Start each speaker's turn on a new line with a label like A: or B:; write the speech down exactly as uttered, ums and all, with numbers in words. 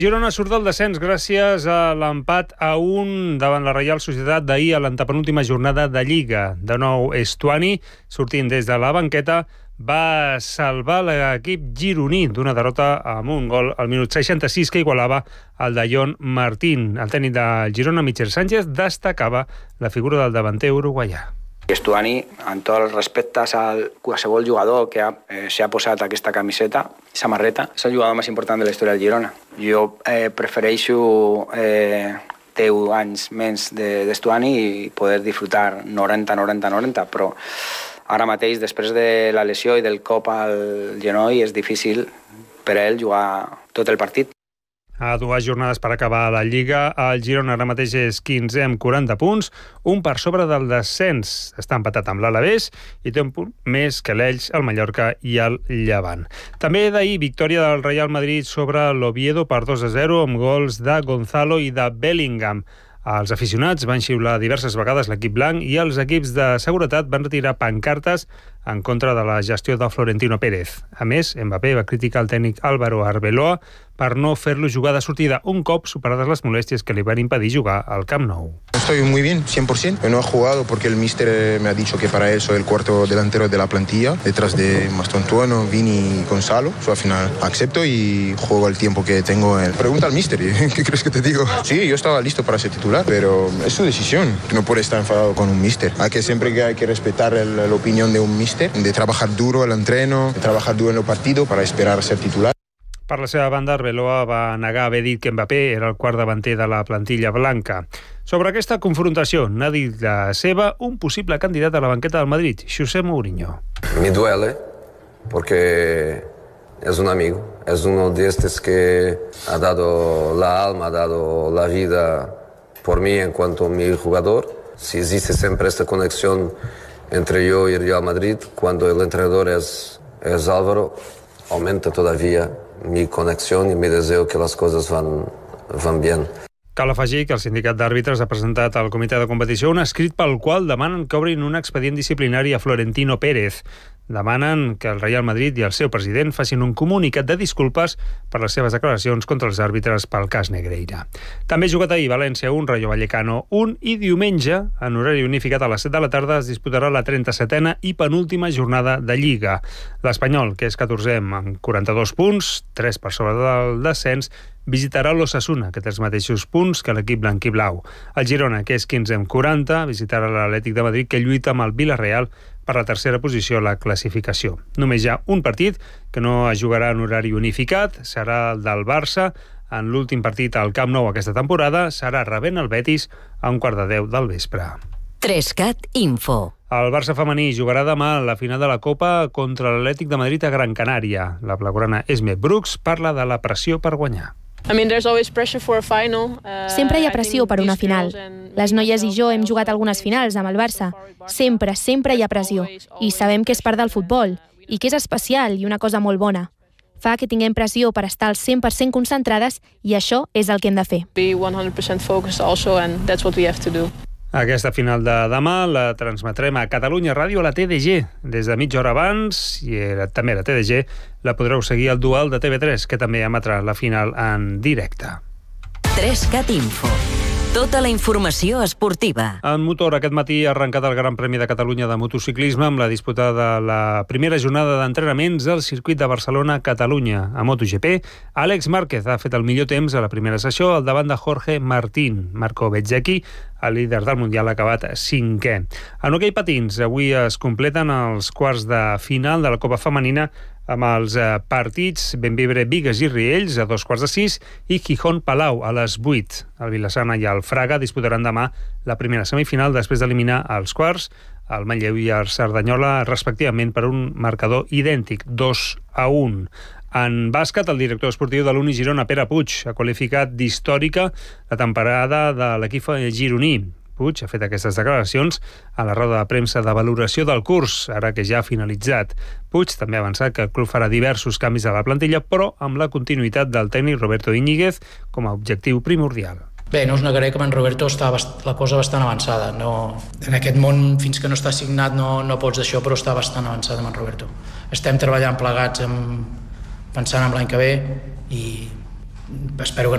A: Girona surt del descens gràcies a l'empat a un davant la Reial Societat d'ahir a l'antepenúltima jornada de Lliga. De nou, Estuani, sortint des de la banqueta, va salvar l'equip gironí d'una derrota amb un gol al minut seixanta-sis que igualava el de Jon Martín. El tècnic de Girona, Michel Sánchez, destacava la figura del davanter uruguaià.
B: Estuani, amb tots els respectes al qualsevol jugador que ha, eh, s'ha posat aquesta camiseta, samarreta, és el jugador més important de la història del Girona. Jo eh, prefereixo eh, deu anys menys d'Estuani i poder disfrutar noranta noranta noranta, però ara mateix, després de la lesió i del cop al genoll, és difícil per a ell jugar tot el partit.
A: A dues jornades per acabar la Lliga, el Girona ara mateix és quinzè amb quaranta punts, un per sobre del descens. Està empatat amb l'Alavés i té un punt més que l'Elx, el Mallorca i el Llevant. També d'ahir, victòria del Real Madrid sobre l'Oviedo per dos a zero amb gols de Gonzalo i de Bellingham. Els aficionats van xiular diverses vegades l'equip blanc i els equips de seguretat van retirar pancartes en contra de la gestió de Florentino Pérez. A més, Mbappé va criticar el tècnic Álvaro Arbeloa per no fer-lo jugar de sortida un cop superades les molèsties que li van impedir jugar al Camp Nou.
C: Estoy muy bien, cien por ciento. No he jugado porque el míster me ha dicho que para él soy el cuarto delantero de la plantilla, detrás de Mastontuono, Vini y Gonzalo. So, al final acepto y juego el tiempo que tengo. En... Pregunta al míster, ¿qué crees que te digo? Sí, yo estaba listo para ser titular, pero es su decisión. No puede estar enfadado con un míster. Hay que siempre que hay que respetar el, la opinión de un míster, de trabajar duro el entreno, de trabajar duro en el partido para esperar a ser titular.
A: Per la seva banda, Arbeloa va negar haver dit que Mbappé era el quart davanter de la plantilla blanca. Sobre aquesta confrontació, n'ha dit la seva un possible candidat a la banqueta del Madrid, José Mourinho.
D: Me duele porque es un amigo, es uno de estos que ha dado la alma, ha dado la vida por mí en cuanto a mi jugador. Si existe siempre esta conexión entre yo y el Real Madrid, cuando el entrenador es, es Álvaro, aumenta todavía mi connexió i mi deseo que les coses van, van bien.
A: Cal afegir que el sindicat d'àrbitres ha presentat al comitè de competició un escrit pel qual demanen que obrin un expedient disciplinari a Florentino Pérez. Demanen que el Real Madrid i el seu president facin un comunicat de disculpes per les seves declaracions contra els àrbitres pel cas Negreira. També ha jugat ahir València un, Rayo Vallecano un, i diumenge, en horari unificat a les set de la tarda, es disputarà la trenta-setena i penúltima jornada de Lliga. L'Espanyol, que és catorzè amb quaranta-dos punts, tres per sobre del descens, visitarà l'Osasuna, que té els mateixos punts que l'equip blanc i blau. El Girona, que és quinzè amb quaranta, visitarà l'Atlètic de Madrid, que lluita amb el Villarreal per la tercera posició a la classificació. Només hi ha un partit que no es jugarà en horari unificat, serà el del Barça. En l'últim partit al Camp Nou aquesta temporada serà rebent el Betis a un quart de deu del vespre.
E: Trescat Info.
A: El Barça femení jugarà demà a la final de la Copa contra l'Atlètic de Madrid a Gran Canària. La blaugrana Esme Brooks parla de la pressió per guanyar.
F: Sempre hi ha pressió per una final. Les noies i jo hem jugat algunes finals amb el Barça. Sempre, sempre hi ha pressió. I sabem que és part del futbol, i que és especial i una cosa molt bona. Fa que tinguem pressió per estar al cent per cent concentrades i això és el que hem de fer.
A: Aquesta final de demà la transmetrem a Catalunya Ràdio a la T D G des de mitja hora abans, i també a la T D G la podreu seguir al Dual de T V tres, que també emetrà la final en directe.
E: Trescat Info. Tota la informació esportiva.
A: En motor, aquest matí ha arrencat el Gran Premi de Catalunya de motociclisme amb la disputa de la primera jornada d'entrenaments al circuit de Barcelona-Catalunya. A MotoGP, Àlex Márquez ha fet el millor temps a la primera sessió al davant de Jorge Martín. Marco Bezzecchi, el líder del Mundial, ha acabat cinquè. En hoquei patins, avui es completen els quarts de final de la Copa Femenina amb els partits Bembibre-Bigues i Riells a dos quarts de sis i Gijón-Palau a les vuit. El Vilassana i el Fraga disputaran demà la primera semifinal després d'eliminar els quarts, el Manlleu i el Cerdanyola, respectivament per un marcador idèntic, dos a un. En bàsquet, el director esportiu de l'Uni Girona, Pere Puig, ha qualificat d'històrica la temporada de l'equip gironí. Puig ha fet aquestes declaracions a la roda de premsa de valoració del curs, ara que ja ha finalitzat. Puig també ha avançat que el club farà diversos canvis a la plantilla, però amb la continuïtat del tècnic Roberto Íñiguez com a objectiu primordial.
G: Bé, no us negaré que amb en Roberto està la cosa bastant avançada. No, en aquest món, fins que no està signat, no, no pots d'això, però està bastant avançada amb en Roberto. Estem treballant plegats, amb, pensant en l'any que ve, i espero que